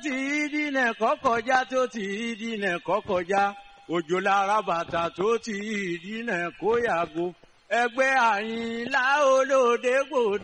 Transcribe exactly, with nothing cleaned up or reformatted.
ti dínà kọ́kọ́já tó ti dínà kọ́kọ́já òjò lára bàtà tó ti dínà kó yàgò ẹgbẹ́ Àyìnlá Olóde gbòde.